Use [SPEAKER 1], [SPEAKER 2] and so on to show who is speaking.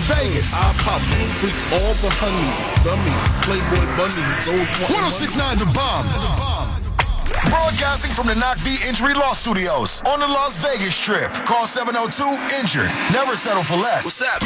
[SPEAKER 1] Vegas.
[SPEAKER 2] I pop freaks, all the honeys, dummies, Playboy bunnies, those
[SPEAKER 1] 1069 The Bomb. Broadcasting from the Knock V Injury Law Studios on the Las Vegas Strip. Call 702-INJURED. Never settle for less.
[SPEAKER 3] What's up?